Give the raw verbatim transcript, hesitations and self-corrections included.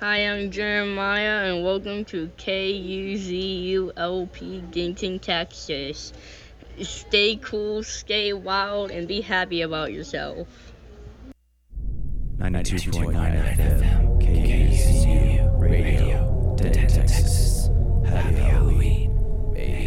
Hi, I'm Jeremiah, and welcome to K U Z U L P Denton, Texas. Stay cool, stay wild, and be happy about yourself. ninety-two point nine F M, K